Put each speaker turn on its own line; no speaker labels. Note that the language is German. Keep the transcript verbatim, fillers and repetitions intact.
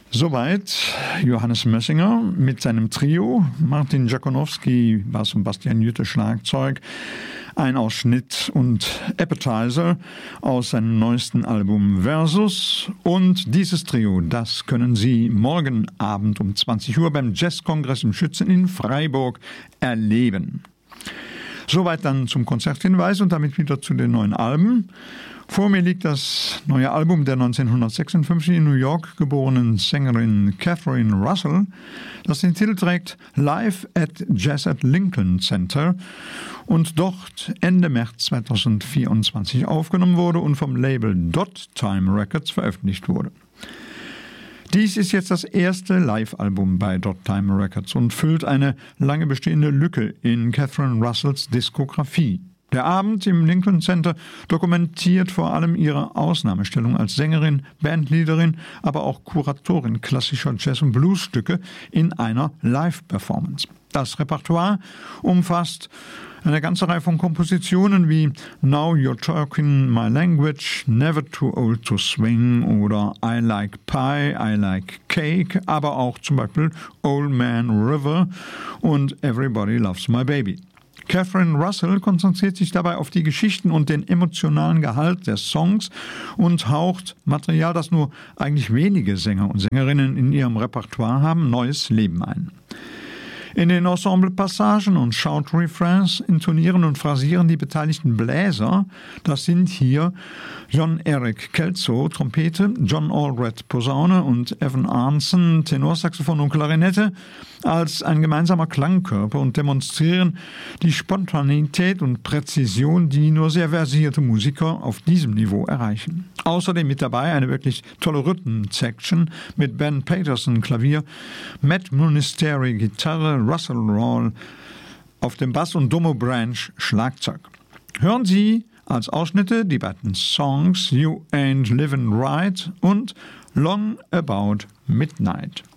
Soweit Johannes Mössinger mit seinem Trio, Martin Jakonowski, Bass und Bastian Jütte Schlagzeug, ein Ausschnitt und Appetizer aus seinem neuesten Album Versus. Und dieses Trio, das können Sie morgen Abend um zwanzig Uhr beim Jazzkongress im Schützen in Freiburg erleben. Soweit dann zum Konzerthinweis und damit wieder zu den neuen Alben. Vor mir liegt das neue Album der neunzehnhundertsechsundfünfzig in New York geborenen Sängerin Catherine Russell, das den Titel trägt Live at Jazz at Lincoln Center und dort Ende März zweitausendvierundzwanzig aufgenommen wurde und vom Label Dot Time Records veröffentlicht wurde. Dies ist jetzt das erste Live-Album bei Dot Time Records und füllt eine lange bestehende Lücke in Catherine Russells Diskografie. Der Abend im Lincoln Center dokumentiert vor allem ihre Ausnahmestellung als Sängerin, Bandleaderin, aber auch Kuratorin klassischer Jazz- und Bluesstücke in einer Live-Performance. Das Repertoire umfasst eine ganze Reihe von Kompositionen wie Now You're Talking My Language, Never Too Old to Swing oder I Like Pie, I Like Cake, aber auch zum Beispiel Old Man River und Everybody Loves My Baby. Catherine Russell konzentriert sich dabei auf die Geschichten und den emotionalen Gehalt der Songs und haucht Material, das nur eigentlich wenige Sänger und Sängerinnen in ihrem Repertoire haben, neues Leben ein. In den Ensemble-Passagen und Shout-Refrains intonieren und phrasieren die beteiligten Bläser. Das sind hier John Eric Kelso, Trompete, John Allred, Posaune und Evan Arnson, Tenorsaxophon und Klarinette, als ein gemeinsamer Klangkörper und demonstrieren die Spontanität und Präzision, die nur sehr versierte Musiker auf diesem Niveau erreichen. Außerdem mit dabei eine wirklich tolle Rhythm-Section mit Ben Paterson Klavier, Matt Munisteri Gitarre, Russell Rawl auf dem Bass und Domo Branch Schlagzeug. Hören Sie als Ausschnitte die beiden Songs You Ain't Livin' Right und Long About Midnight.